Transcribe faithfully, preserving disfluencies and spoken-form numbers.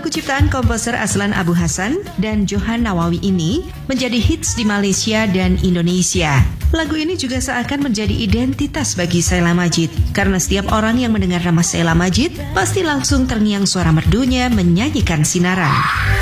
Lagu ciptaan komposer Aslan Abu Hasan dan Johan Nawawi ini menjadi hits di Malaysia dan Indonesia. Lagu ini juga seakan menjadi identitas bagi Sheila Majid, karena setiap orang yang mendengar nama Sheila Majid pasti langsung terngiang suara merdunya menyanyikan Sinaran.